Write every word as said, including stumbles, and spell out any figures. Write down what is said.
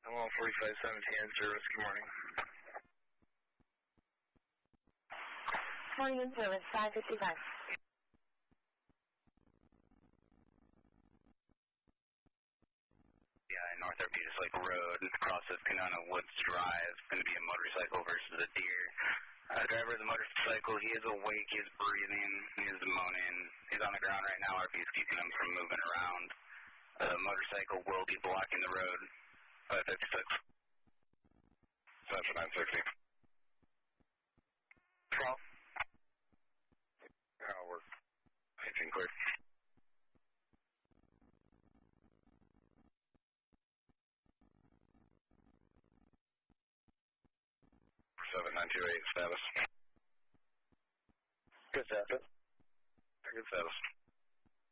I'm on forty-five seventeen in service. Good morning. Morning in service, five fifty-five. Yeah, North Arbutus Lake Road, across of Canona Woods Drive, going to be a motorcycle versus a deer. Uh, driver of the motorcycle, he is awake, he is breathing, he is moaning. He's on the ground right now, R P is keeping him from moving around. The uh, motorcycle will be blocking the road. five fifty-six. Central nine sixty. twelve. That'll work. eighteen clear. seven nine two eight, status. Good status. Good status.